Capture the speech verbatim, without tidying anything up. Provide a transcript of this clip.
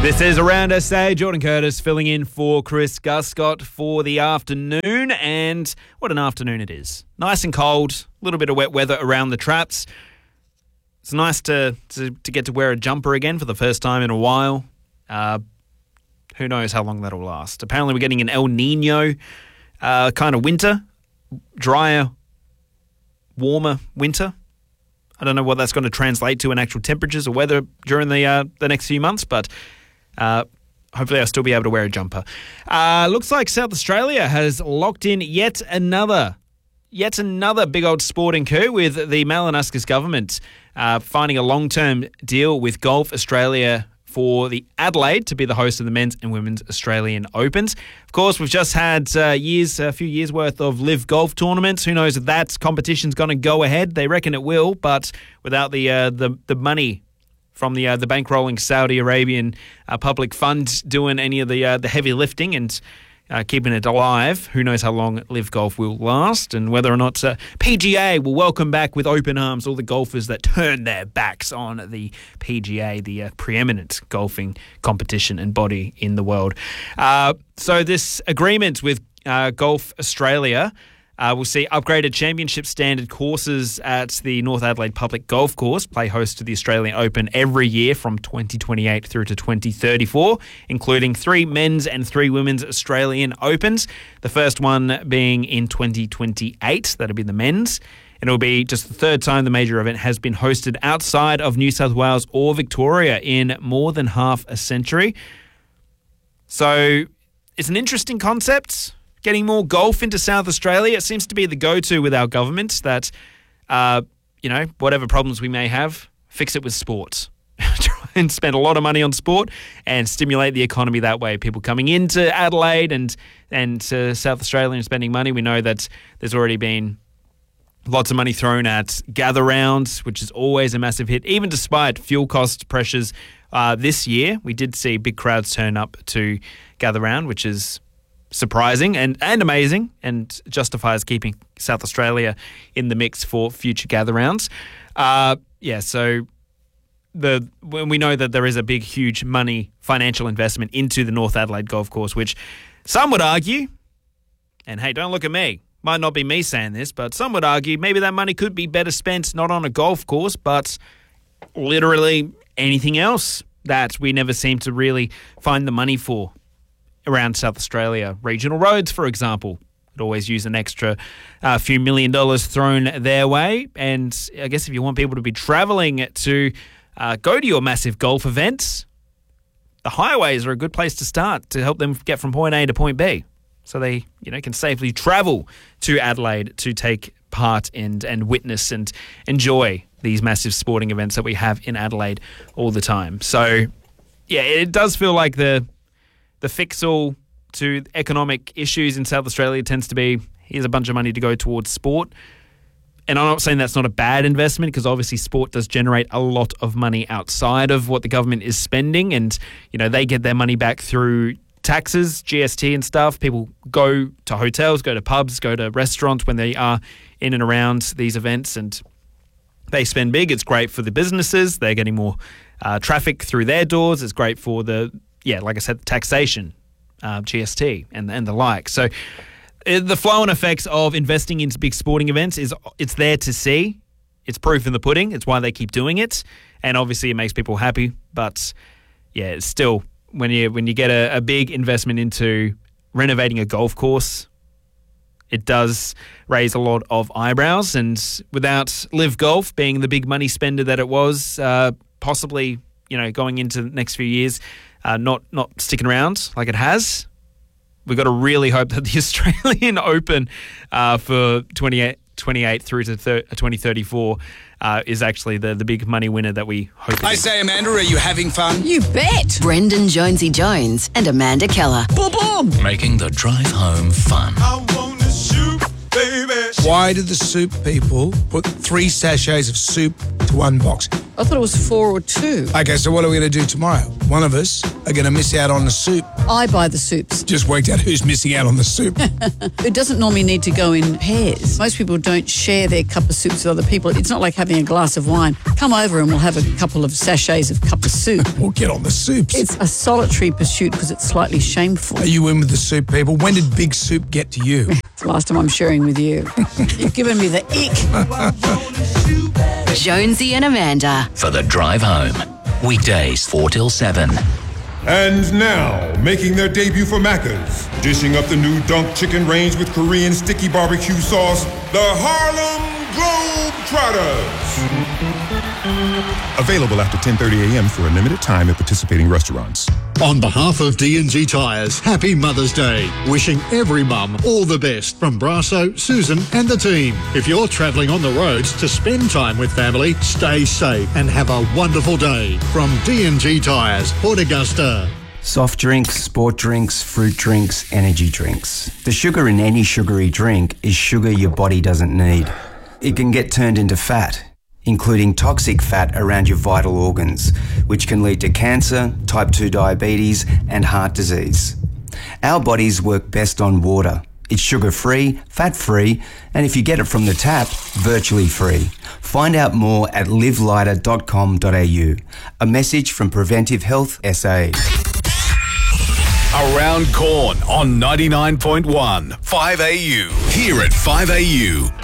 This is Around S A. Jordan Curtis filling in for Chris Guscott for the afternoon. And what an afternoon it is. Nice and cold, a little bit of wet weather around the traps. It's nice to, to, to get to wear a jumper again for the first time in a while. Uh, who knows how long that'll last. Apparently we're getting an El Nino uh, kind of winter, drier, warmer winter. I don't know what that's going to translate to in actual temperatures or weather during the uh, the next few months, but uh, hopefully I'll still be able to wear a jumper. Uh, looks like South Australia has locked in yet another, yet another big old sporting coup with the Malinuskas government uh, finding a long-term deal with Golf Australia for the Adelaide to be the host of the men's and women's Australian Opens. Of course, we've just had uh, years, a few years worth of live golf tournaments. Who knows if that competition's going to go ahead? They reckon it will, but without the uh, the the money from the uh, the bankrolling Saudi Arabian uh, public fund doing any of the uh, the heavy lifting and uh, keeping it alive, who knows how long live golf will last and whether or not uh, P G A will welcome back with open arms all the golfers that turn their backs on the P G A, the uh, preeminent golfing competition and body in the world. Uh, so this agreement with uh, Golf Australia Uh, we'll see upgraded championship standard courses at the North Adelaide Public Golf Course, play host to the Australian Open every year from twenty twenty-eight through to twenty thirty-four, including three men's and three women's Australian Opens. The first one being in twenty twenty-eight, that'll be the men's. And it'll be just the third time the major event has been hosted outside of New South Wales or Victoria in more than half a century. So it's an interesting concept. Getting more golf into South Australia, it seems to be the go-to with our government that, uh, you know, whatever problems we may have, fix it with sport. Try and spend a lot of money on sport and stimulate the economy that way. People coming into Adelaide and, and to South Australia and spending money. We know that there's already been lots of money thrown at Gather Round, which is always a massive hit. Even despite fuel cost pressures uh, this year, we did see big crowds turn up to Gather Round, which is surprising and, and amazing and justifies keeping South Australia in the mix for future gather rounds. Uh, yeah, so the when we know that there is a big, huge money financial investment into the North Adelaide Golf Course, which some would argue, and hey, don't look at me, might not be me saying this, but some would argue maybe that money could be better spent not on a golf course, but literally anything else that we never seem to really find the money for around South Australia. Regional roads, for example, would always use an extra uh, few million dollars thrown their way. And I guess if you want people to be travelling to uh, go to your massive golf events, the highways are a good place to start to help them get from point A to point B. So they, you know, can safely travel to Adelaide to take part and, and witness and enjoy these massive sporting events that we have in Adelaide all the time. So, yeah, it does feel like the The fix-all to economic issues in South Australia tends to be, here's a bunch of money to go towards sport. And I'm not saying that's not a bad investment because obviously sport does generate a lot of money outside of what the government is spending. And, you know, they get their money back through taxes, G S T and stuff. People go to hotels, go to pubs, go to restaurants when they are in and around these events and they spend big. It's great for the businesses. They're getting more uh, traffic through their doors. It's great for the Yeah, like I said, taxation, uh, G S T, and and the like. So uh, the flow and effects of investing into big sporting events is it's there to see. It's proof in the pudding. It's why they keep doing it, and obviously it makes people happy. But yeah, it's still when you when you get a, a big investment into renovating a golf course, it does raise a lot of eyebrows. And without Live Golf being the big money spender that it was, uh, possibly you know going into the next few years. Uh, not not sticking around like it has. We've got to really hope that the Australian Open uh, for twenty-eight, twenty-eight through to thir- twenty thirty-four uh, is actually the, the big money winner that we hope it I is. say, Amanda, are you having fun? You bet. Brendan Jonesy Jones and Amanda Keller. Boom, boom. Making the drive home fun. I want the soup, baby. Why did the soup people put three sachets of soup to one box? I thought it was four or two. Okay, so what are we going to do tomorrow? One of us are going to miss out on the soup. I buy the soups. Just worked out who's missing out on the soup. It doesn't normally need to go in pairs. Most people don't share their cup of soups with other people. It's not like having a glass of wine. Come over and we'll have a couple of sachets of cup of soup. We'll get on the soups. It's a solitary pursuit because it's slightly shameful. Are you in with the soup, people? When did Big Soup get to you? It's the last time I'm sharing with you. You've given me the ick. Jonesy and Amanda. For the drive home. Weekdays four till seven. And now, making their debut for Macca's, dishing up the new Dunk Chicken range with Korean sticky barbecue sauce, the Harlem Globetrotters. Available after ten thirty a.m. for a limited time at participating restaurants. On behalf of D and G Tyres, happy Mother's Day. Wishing every mum all the best from Brasso, Susan and the team. If you're travelling on the roads to spend time with family, stay safe and have a wonderful day. From D and G Tyres, Port Augusta. Soft drinks, sport drinks, fruit drinks, energy drinks. The sugar in any sugary drink is sugar your body doesn't need. It can get turned into fat, including toxic fat around your vital organs, which can lead to cancer, type two diabetes, and heart disease. Our bodies work best on water. It's sugar-free, fat-free, and if you get it from the tap, virtually free. Find out more at live lighter dot com dot a u. A message from Preventive Health S A. Around Corn on ninety-nine point one, five A U. Here at five A U.